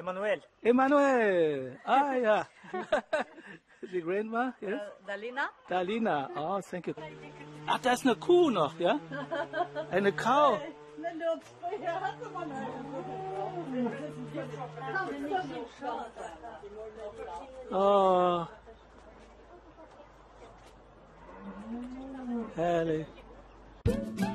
Emanuel. Emanuel. Ah, ja. Die Grandma, yes? Dalina. Dalina. Oh, thank you. Ach, da ist eine Kuh noch, ja? Eine Cow. Oh. Herrlich.